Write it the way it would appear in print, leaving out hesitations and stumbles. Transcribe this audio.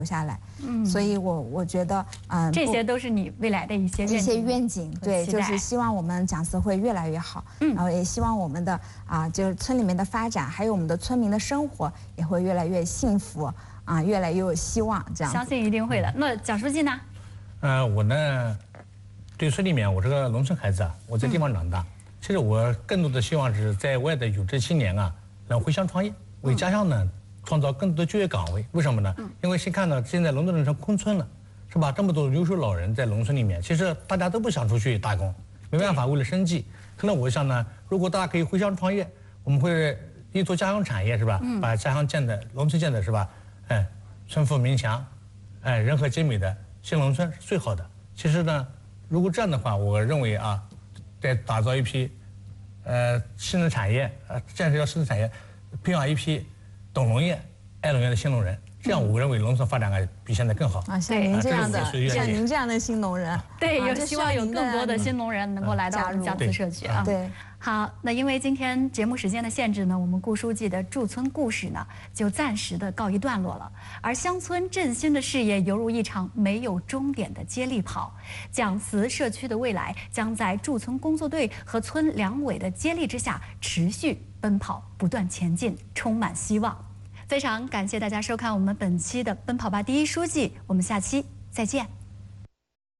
下来。所以我觉得， 这些都是你未来的一些愿景，对，就是希望我们讲词会越来越好，然后也希望我们的就是村里面的发展，还有我们的村民的生活也会越来越幸福越来越有希望，这样。 相信一定会的。那蒋书记呢？ 我呢，对村里面，我是个农村孩子我在地方长大。其实我更多的希望是在外的有志青年能回乡创业，为家乡呢创造更多的就业岗位。为什么呢？因为先看到现在农村成空村了，是吧？这么多留守老人在农村里面，其实大家都不想出去打工，没办法，为了生计。可能我想呢，如果大家可以回乡创业，我们会做家乡产业，是吧？把家乡建的农村建的是吧？村富民强，人和皆美的新农村是最好的。其实呢，如果这样的话，我认为在打造一批新的产业，建设新的产业，培养一批懂农业、爱农业的新农人，这样我认为农村发展比现在更好。 像您这样的，像您这样的新农人， 对，有希望有更多的新农人能够来到讲词社区对。 好，那因为今天节目时间的限制呢，我们顾书记的驻村故事呢就暂时的告一段落了。而乡村振兴的事业犹如一场没有终点的接力跑，讲词社区的未来将在驻村工作队和村两委的接力之下持续奔跑，不断前进，充满希望。非常感谢大家收看我们本期的《奔跑吧第一书记》，我们下期再见。